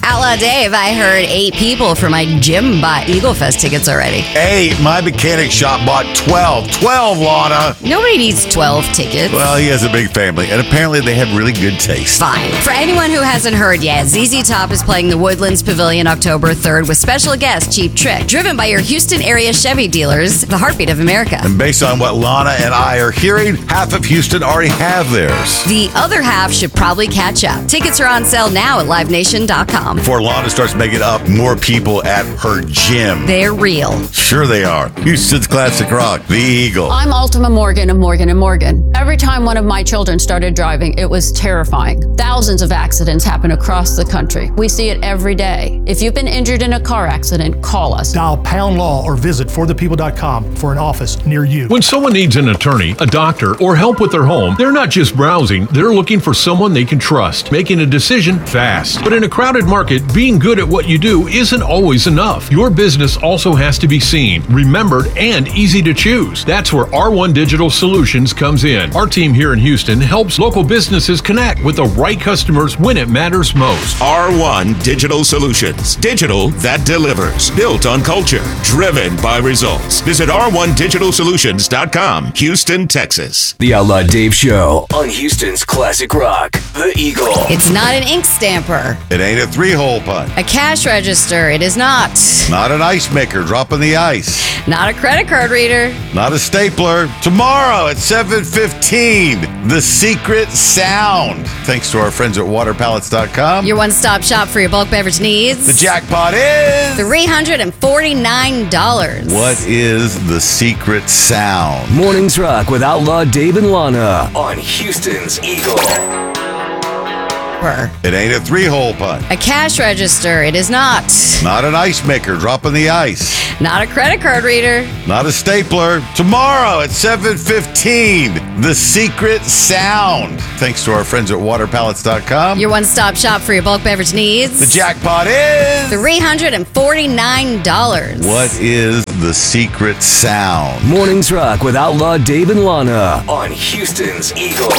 Outlaw Dave, I heard 8 people from my gym bought Eagle Fest tickets already. 8. My mechanic shop bought 12. 12, Lana. Nobody needs 12 tickets. Well, he has a big family, and apparently they have really good taste. Fine. For anyone who hasn't heard yet, ZZ Top is playing the Woodlands Pavilion October 3rd with special guest Cheap Trick, driven by your Houston area Chevy dealers, the heartbeat of America. And based on what Lana and I are hearing, half of Houston already have theirs. The other half should probably catch up. Tickets are on sale now at livenation.com. Before Lana starts making up more people at her gym. They're real. Sure they are. Houston's classic rock, The Eagle. I'm Ultima Morgan of Morgan & Morgan. Every time one of my children started driving, it was terrifying. Thousands of accidents happen across the country. We see it every day. If you've been injured in a car accident, call us. Dial pound law or visit forthepeople.com for an office near you. When someone needs an attorney, a doctor, or help with their home, they're not just browsing, they're looking for someone they can trust, making a decision fast. But in a crowded market, being good at what you do isn't always enough. Your business also has to be seen, remembered, and easy to choose. That's where R1 Digital Solutions comes in. Our team here in Houston helps local businesses connect with the right customers when it matters most. R1 Digital Solutions. Digital that delivers. Built on culture. Driven by results. Visit R1DigitalSolutions.com, Houston, Texas. The Outlaw Dave Show on Houston's classic rock, The Eagle. It's not an ink stamper. It ain't a 3-hole putt. A cash register. It is not. Not an ice maker dropping the ice. Not a credit card reader. Not a stapler. Tomorrow at 7:15, The Secret Sound. Thanks to our friends at waterpallets.com. Your one-stop shop for your bulk beverage needs. The jackpot is $349. What is The Secret Sound? Mornings Rock with Outlaw Dave and Lana on Houston's Eagle. It ain't a 3-hole putt. A cash register. It is not. Not an ice maker dropping the ice. Not a credit card reader. Not a stapler. Tomorrow at 7:15, The Secret Sound. Thanks to our friends at waterpallets.com. Your one-stop shop for your bulk beverage needs. The jackpot is $349. What is The Secret Sound? Mornings Rock with Outlaw Dave and Lana on Houston's Eagle.